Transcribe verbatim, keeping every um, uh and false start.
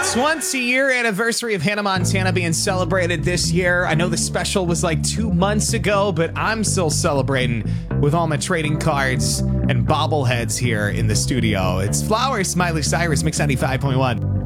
Once a year anniversary of Hannah Montana being celebrated this year. I know the special was like two months ago, but I'm still celebrating with all my trading cards and bobbleheads here in the studio. It's Flowers, Miley Cyrus, Mix ninety-five point one.